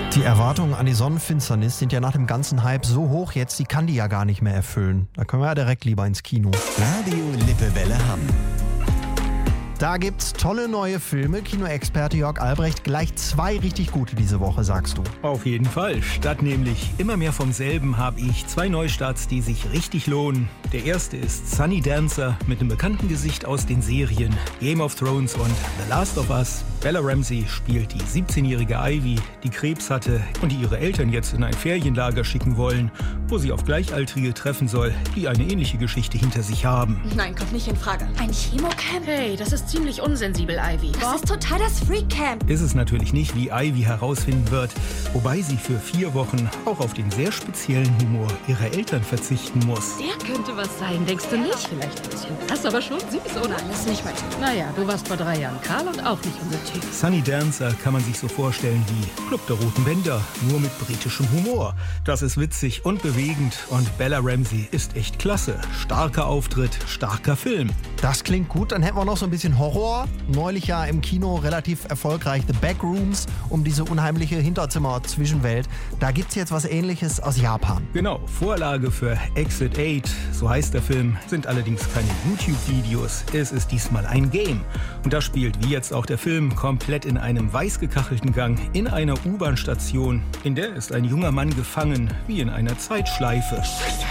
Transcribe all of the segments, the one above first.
Die Erwartungen an die Sonnenfinsternis sind ja nach dem ganzen Hype so hoch jetzt, die kann die ja gar nicht mehr erfüllen. Da können wir ja direkt lieber ins Kino. Radio Lippewelle Hamm. Da gibt's tolle neue Filme. Kinoexperte Jörg Albrecht, gleich 2 richtig gute diese Woche, sagst du. Auf jeden Fall. Statt nämlich immer mehr vom selben habe ich 2 Neustarts, die sich richtig lohnen. Der erste ist Sunny Dancer mit einem bekannten Gesicht aus den Serien Game of Thrones und The Last of Us. Bella Ramsey spielt die 17-jährige Ivy, die Krebs hatte und die ihre Eltern jetzt in ein Ferienlager schicken wollen, wo sie auf Gleichaltrige treffen soll, die eine ähnliche Geschichte hinter sich haben. Nein, kommt nicht in Frage. Ein Chemocamp? Hey, das ist ziemlich unsensibel, Ivy. Das ist total das Freak-Camp. Ist es natürlich nicht, wie Ivy herausfinden wird, wobei sie für 4 Wochen auch auf den sehr speziellen Humor ihrer Eltern verzichten muss. Der könnte was sein, denkst du nicht? Vielleicht ein bisschen krass, aber schon süß, oder? Nein, das ist nicht mein Typ. Naja, du warst vor 3 Jahren Karl und auch nicht unser Typ. Sunny Dancer kann man sich so vorstellen wie Club der Roten Bänder, nur mit britischem Humor. Das ist witzig und bewegend und Bella Ramsey ist echt klasse. Starker Auftritt, starker Film. Das klingt gut. Dann hätten wir noch so ein bisschen Horror. Neulich ja im Kino relativ erfolgreich The Backrooms um diese unheimliche Hinterzimmer-Zwischenwelt. Da gibt's jetzt was Ähnliches aus Japan. Genau, Vorlage für Exit 8, so heißt der Film, sind allerdings keine YouTube-Videos. Es ist diesmal ein Game. Und das spielt, wie jetzt auch der Film, komplett in einem weiß gekachelten Gang in einer U-Bahn-Station. In der ist ein junger Mann gefangen, wie in einer Zeitschleife.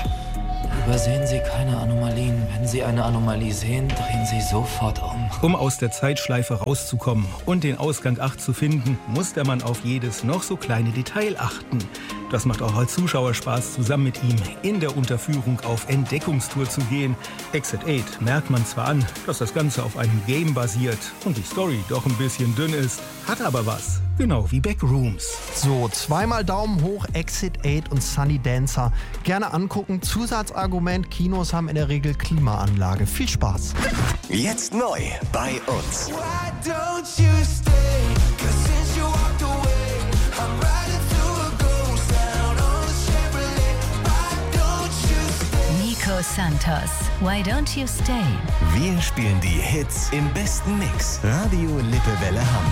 Übersehen Sie keine Anomalien. Wenn Sie eine Anomalie sehen, drehen Sie sofort um. Um aus der Zeitschleife rauszukommen und den Ausgang 8 zu finden, muss der Mann auf jedes noch so kleine Detail achten. Das macht auch als Zuschauer Spaß, zusammen mit ihm in der Unterführung auf Entdeckungstour zu gehen. Exit 8 merkt man zwar an, dass das Ganze auf einem Game basiert und die Story doch ein bisschen dünn ist, hat aber was. Genau wie Backrooms. So, 2-mal Daumen hoch, Exit 8 und Sunny Dancer. Gerne angucken. Zusatzargument, Kinos haben in der Regel Klimaanlage. Viel Spaß. Jetzt neu bei uns. Nico Santos, Why Don't You Stay? Wir spielen die Hits im besten Mix. Radio Lippewelle Hamm.